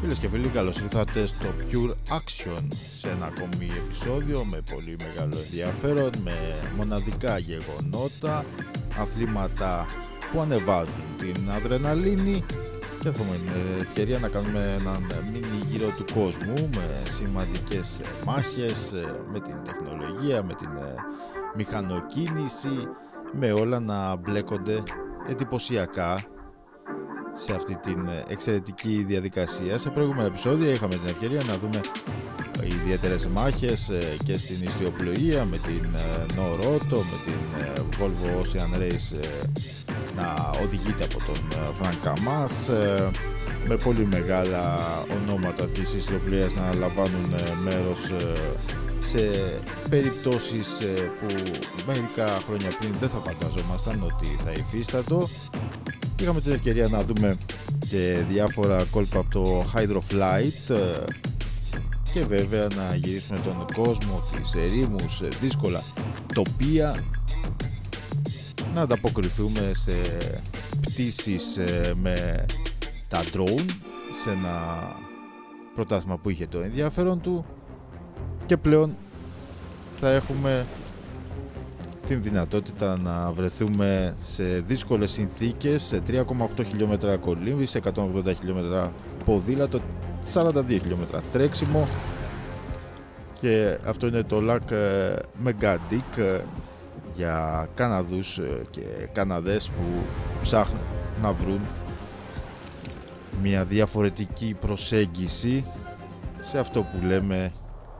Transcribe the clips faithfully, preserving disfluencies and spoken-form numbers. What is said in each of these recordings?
Φίλες και φίλοι, καλώς ήρθατε στο Pure Action, σε ένα ακόμη επεισόδιο με πολύ μεγάλο ενδιαφέρον, με μοναδικά γεγονότα, αθλήματα που ανεβάζουν την αδρεναλίνη και θα έχουμε την ευκαιρία να κάνουμε έναν μίνι γύρο του κόσμου με σημαντικές μάχες, με την τεχνολογία, με την μηχανοκίνηση, με όλα να μπλέκονται εντυπωσιακά σε αυτή την εξαιρετική διαδικασία. Σε προηγούμενα επεισόδια είχαμε την ευκαιρία να δούμε ιδιαίτερες μάχες και στην ιστιοπλοεία με την Noroto, με την Volvo Ocean Race να οδηγείται από τον Frank Kamaz, με πολύ μεγάλα ονόματα της ιστιοπλοείας να λαμβάνουν μέρος σε περιπτώσεις που μερικά χρόνια πριν δεν θα φανταζόμασταν ότι θα υφίστατο. Είχαμε την ευκαιρία να δούμε και διάφορα κόλπα από το Hydro Flight και βέβαια να γυρίσουμε τον κόσμο, τις ερήμους, δύσκολα τοπία, να ανταποκριθούμε σε πτήσεις με τα drone, σε ένα πρωτάθλημα που είχε το ενδιαφέρον του, και πλέον θα έχουμε την δυνατότητα να βρεθούμε σε δύσκολες συνθήκες, σε τρία κόμμα οκτώ χιλιόμετρα κολύμβηση, εκατόν ογδόντα χιλιόμετρα ποδήλατο, σαράντα δύο χιλιόμετρα τρέξιμο, και αυτό είναι το Lac Mégantic για Καναδούς και Καναδές που ψάχνουν να βρουν μια διαφορετική προσέγγιση σε αυτό που λέμε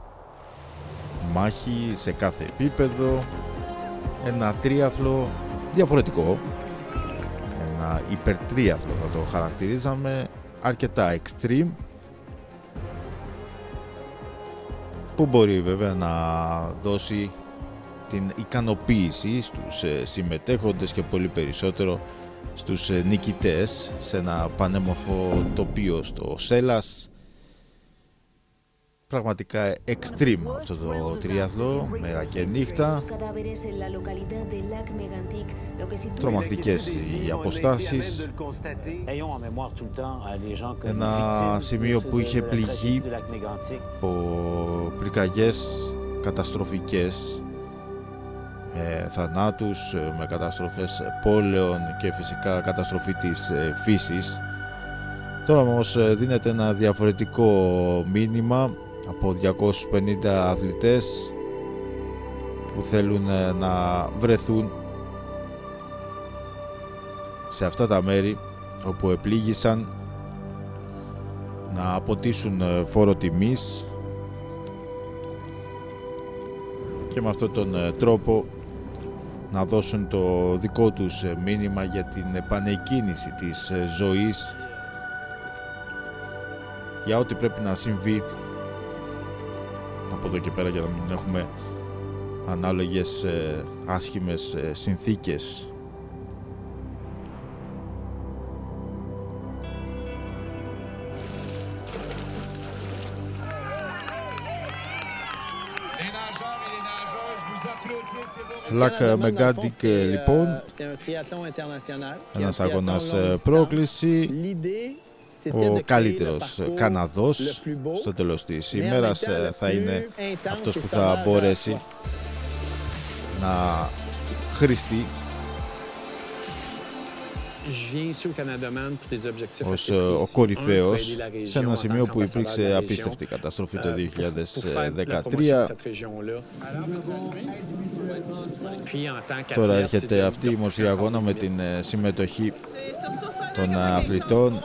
μάχη σε κάθε επίπεδο, ένα τρίαθλο διαφορετικό, ένα υπερτρίαθλο θα το χαρακτηρίζαμε, αρκετά extreme, που μπορεί βέβαια να δώσει την ικανοποίηση στους συμμετέχοντες και πολύ περισσότερο στους νικητές σε ένα πανέμορφο τοπίο στο Σέλας. Πραγματικά extreme αυτό το τριάθλο, μέρα και νύχτα, τρομακτικές οι αποστάσεις, ένα σημείο που είχε πληγεί από πυρκαγιές καταστροφικές, με θανάτους, με καταστροφές πόλεων και φυσικά καταστροφή της φύσης. Τώρα όμως δίνεται ένα διαφορετικό μήνυμα από διακόσιους πενήντα αθλητές που θέλουν να βρεθούν σε αυτά τα μέρη όπου επλήγησαν, να αποτίσουν φόρο τιμής και με αυτόν τον τρόπο να δώσουν το δικό τους μήνυμα για την επανεκκίνηση της ζωής, για ό,τι πρέπει να συμβεί από εδώ και πέρα, για να μην έχουμε ανάλογες ε, άσχημες ε, συνθήκες. Lac Mégantic λοιπόν, ένας αγώνας πρόκληση, ο καλύτερος Καναδός στο τέλος της ημέρας θα είναι αυτός που θα μπορέσει να χρηστεί ως ο κορυφαίος σε ένα σημείο που υπήρξε απίστευτη καταστροφή το δύο χιλιάδες δεκατρία. Τώρα έρχεται αυτή η μορφή αγώνα με την συμμετοχή των αθλητών,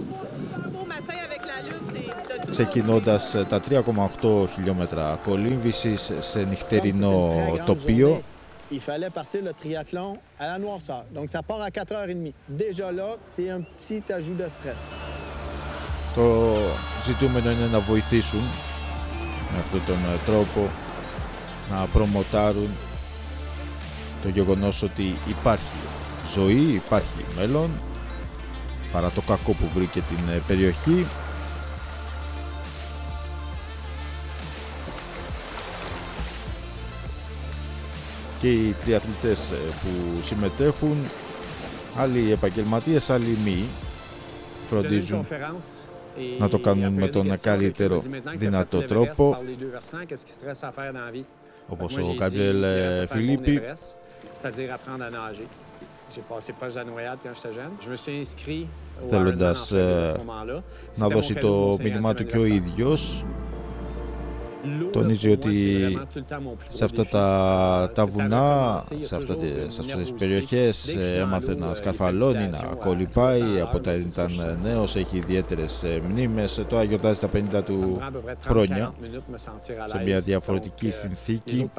ξεκινώντας τα τρία κόμμα οκτώ χιλιόμετρα κολύμβησης σε νυχτερινό τοπίο. Il fallait partir le triathlon à la noirceur. Donc ça part à quatre heures trente. Déjà là, c'est un petit ajout de stress. Το ζητούμενο είναι να βοηθήσουν με αυτόν τον τρόπο να προμοτάρουν το γεγονός ότι υπάρχει ζωή, υπάρχει μέλλον, παρά το κακό που βρήκε την περιοχή. Και οι τριαθλητές που συμμετέχουν, άλλοι επαγγελματίες, άλλοι μη, φροντίζουν να το κάνουν με τον καλύτερο δυνατό τρόπο, όπως ο Γκάμπριελ Φιλίππη. Θέλοντας να δώσει το μήνυμά του και ο ίδιος, τονίζει ότι σε αυτά τα, τα βουνά, σε, αυτά, σε αυτές τις περιοχές έμαθε να σκαρφαλώνει, να κολυμπάει από όταν ήταν νέος, έχει ιδιαίτερες μνήμες. Τώρα γιορτάζει τα πενήντα του χρόνια σε μια διαφορετική συνθήκη,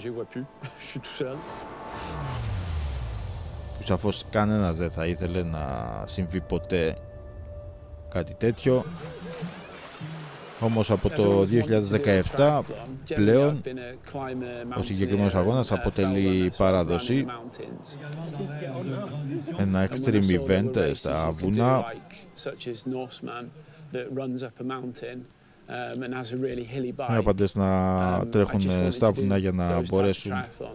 που σαφώς κανένας δεν θα ήθελε να συμβεί ποτέ κάτι τέτοιο. Όμως από το δύο χιλιάδες δεκαεπτά πλέον ο συγκεκριμένος αγώνας αποτελεί παράδοση, ένα extreme event στα βουνά, με απαντές να τρέχουν στα βουνά για να μπορέσουν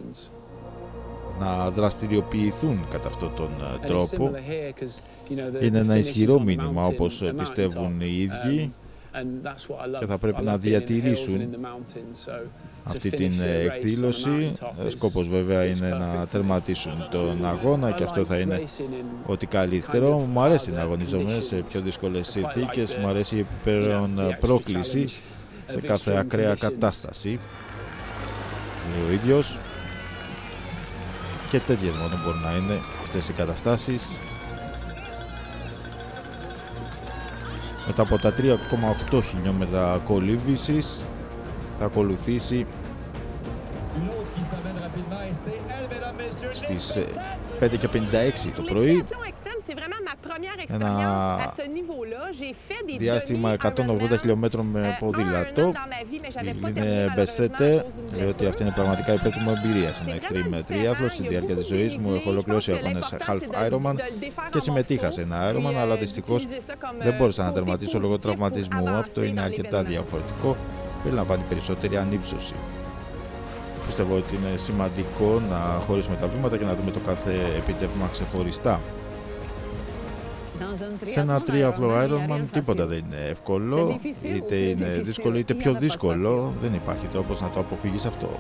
να δραστηριοποιηθούν κατά αυτόν τον τρόπο. Είναι ένα ισχυρό μήνυμα, όπως πιστεύουν οι ίδιοι, και θα πρέπει να διατηρήσουν αυτή την εκδήλωση. Σκόπος βέβαια είναι να τερματίσουν τον αγώνα και αυτό θα είναι ό,τι καλύτερο. Μου αρέσει να αγωνίζομαι σε πιο δύσκολες συνθήκες, μου αρέσει η επιπλέον πρόκληση σε κάθε ακραία κατάσταση, λέει ο ίδιος, και τέτοιες μόνο μπορεί να είναι αυτές οι καταστάσεις. Μετά από τα τρία κόμμα οκτώ χιλιόμετρα κολύμβησης θα ακολουθήσει στις πέντε και πενήντα έξι το πρωί ένα διάστημα εκατόν ογδόντα χιλιόμετρων με ποδήλατο. Είναι μπεσέτε, λέει ότι αυτή είναι πραγματικά η πρώτη μου εμπειρία στην extreme triathlon. Στη διάρκεια της ζωής μου έχω ολοκληρώσει αγώνες half Ironman και συμμετείχα σε ένα Ironman, αλλά δυστυχώς δεν μπόρεσα να τερματίσω λόγω τραυματισμού. Αυτό είναι αρκετά διαφορετικό, περιλαμβάνει περισσότερη ανύψωση. Πιστεύω ότι είναι σημαντικό να χωρίσουμε τα βήματα και να δούμε το κάθε επίτευγμα ξεχωριστά. Σε ένα τρίαθλο Ironman τίποτα δεν είναι εύκολο, είτε είναι δύσκολο είτε πιο δύσκολο, δεν υπάρχει τρόπος να το αποφύγεις αυτό.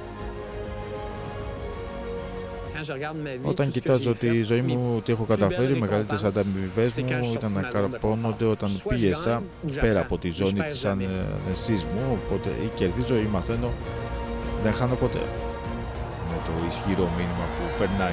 Όταν κοιτάζω τη ζωή μου, τι έχω καταφέρει, οι μεγαλύτερες ανταμοιβές μου ήταν να καρπώνονται όταν πίεσα πέρα από τη ζώνη της άνεσής μου, οπότε ή κερδίζω ή μαθαίνω, δεν χάνω ποτέ. Με το ισχυρό μήνυμα που περνάει.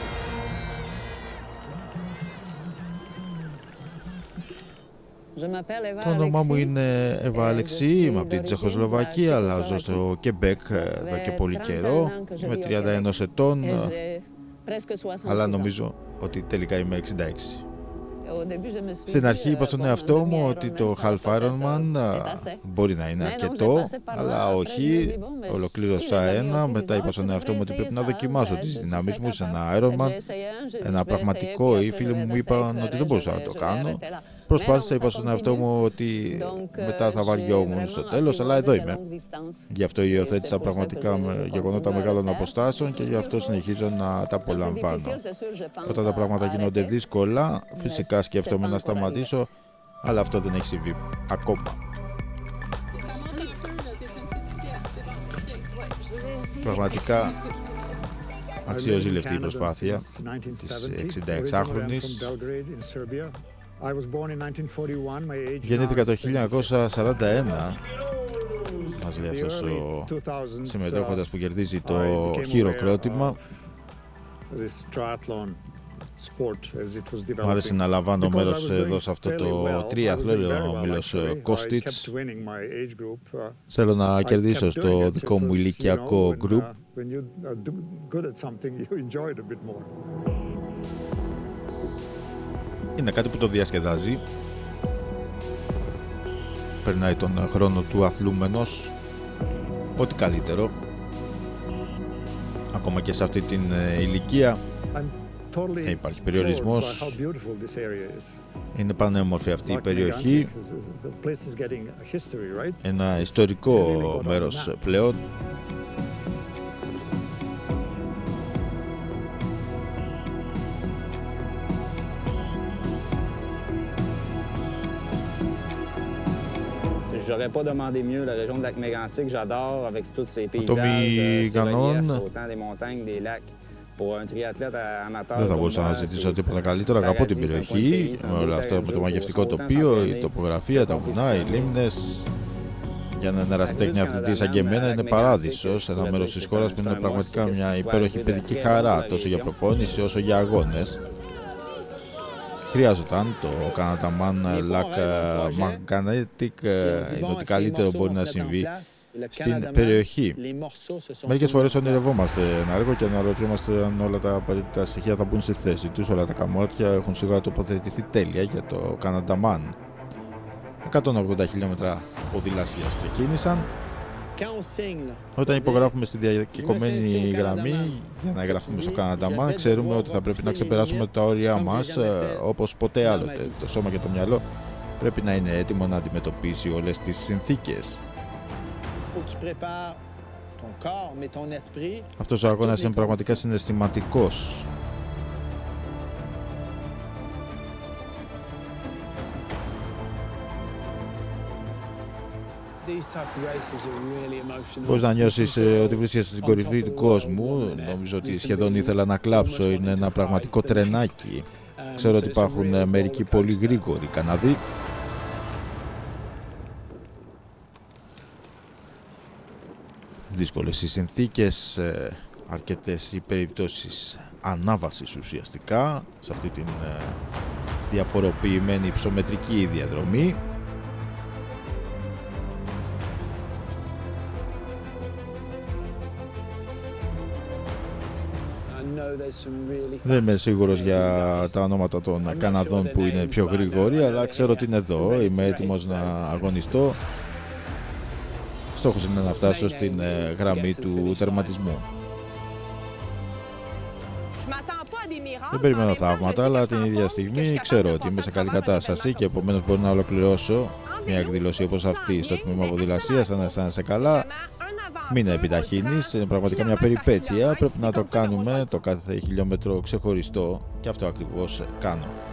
Το όνομά μου είναι Εύα Αλεξή, είμαι από την Τσεχοσλοβακία, αλλά ζω στο Κεμπέκ εδώ και πολύ καιρό. Είμαι τριάντα ένα ετών, αλλά νομίζω ότι τελικά είμαι εξήντα έξι. Στην αρχή είπα στον εαυτό μου ότι το Half Ironman μπορεί να είναι αρκετό, αλλά όχι. Ολοκλήρωσα ένα, μετά είπα στον εαυτό μου ότι πρέπει να δοκιμάσω τις δυνάμεις μου σε ένα Ironman, ένα πραγματικό. Οι φίλοι μου μου είπαν ότι δεν μπορούσα να το κάνω. Προσπάθησα, είπα στον εαυτό μου ότι μετά θα βαριόμουν στο τέλος, αλλά εδώ είμαι. Γι' αυτό υιοθέτησα πραγματικά γεγονότα μεγάλων αποστάσεων και γι' αυτό συνεχίζω να τα απολαμβάνω. Όταν τα πράγματα γίνονται δύσκολα, φυσικά σκέφτομαι να σταματήσω, αλλά αυτό δεν έχει συμβεί ακόμα. Πραγματικά αξιοζήλευτη η προσπάθεια της εξηνταεξάχρονης. Γεννήθηκα το χίλια εννιακόσια σαράντα ένα, μας λέει αυτός ο συμμετέχοντας που κερδίζει το χειροκρότημα. Μου άρεσε να λαμβάνω μέρος εδώ σε αυτό το τρίαθλο, λέει ο Μίλος Κώστιτς. Θέλω να κερδίσω στο δικό μου ηλικιακό γκρουπ. Είναι κάτι που το διασκεδάζει. Περνάει τον χρόνο του αθλούμενος ό,τι καλύτερο. Ακόμα και σε αυτή την ηλικία υπάρχει περιορισμός. Είναι πανέμορφη αυτή η περιοχή. Ένα ιστορικό μέρος πλέον. j'aurais pas demandé mieux la région de Lac-Mégantic. J'adore avec tous ces Το Μηγανόν δεν θα μπορούσα να ζητήσω τίποτα καλύτερο. Αγαπώ την περιοχή, με όλα αυτά, με το μαγευτικό τοπίο, η τοπογραφία, τα βουνά, οι λίμνες. Για έναν ερασιτέχνη αθλητή σαν και εμένα είναι παράδεισος, ένα μέρος της χώρας που είναι πραγματικά μια υπέροχη παιδική χαρά, τόσο για προπόνηση όσο για αγώνες. Χρειάζονταν το Καναταμάν Lac Mégantic, είναι ότι καλύτερο μπορεί να συμβεί στην περιοχή. Μερικές φορές ονειρευόμαστε ένα έργο και αναρωτιόμαστε αν όλα τα απαραίτητα στοιχεία θα μπουν στη θέση τους. Όλα τα καμώτια έχουν σίγουρα τοποθετηθεί τέλεια για το Καναταμάν. εκατόν ογδόντα χιλιόμετρα ποδηλασίας ξεκίνησαν. Όταν υπογράφουμε στη διακεκομένη γραμμή για να εγγραφούμε στο Καναταμάν, ξέρουμε ότι θα πρέπει να ξεπεράσουμε τα όρια μας όπως ποτέ άλλοτε. Το σώμα και το μυαλό πρέπει να είναι έτοιμο να αντιμετωπίσει όλες τις συνθήκες. Αυτός ο αγώνας είναι πραγματικά συναισθηματικός. Μπορείς να νιώσεις ότι βρίσκεσαι στην κορυφή του κόσμου. Νομίζω ότι σχεδόν ήθελα να κλάψω. Είναι ένα πραγματικό τρενάκι. Ξέρω ότι υπάρχουν μερικοί πολύ γρήγοροι Καναδοί. Δύσκολες οι συνθήκες, αρκετές οι περιπτώσεις ανάβασης ουσιαστικά σε αυτή την διαφοροποιημένη υψομετρική διαδρομή. Δεν είμαι σίγουρος για τα ονόματα των Καναδών που είναι πιο γρήγοροι, αλλά ξέρω ότι είναι εδώ, είμαι έτοιμος να αγωνιστώ. Στόχος είναι να φτάσω στην γραμμή του τερματισμού. Δεν περιμένω θαύματα, αλλά την ίδια στιγμή ξέρω ότι είμαι σε καλή κατάσταση και επομένως μπορώ να ολοκληρώσω μια εκδήλωση όπως αυτή στο τμήμα ποδηλασίας. Αν αισθάνεσαι καλά, μην επιταχύνεις, είναι πραγματικά μια περιπέτεια. Πρέπει να το κάνουμε το κάθε χιλιόμετρο ξεχωριστό και αυτό ακριβώς κάνω.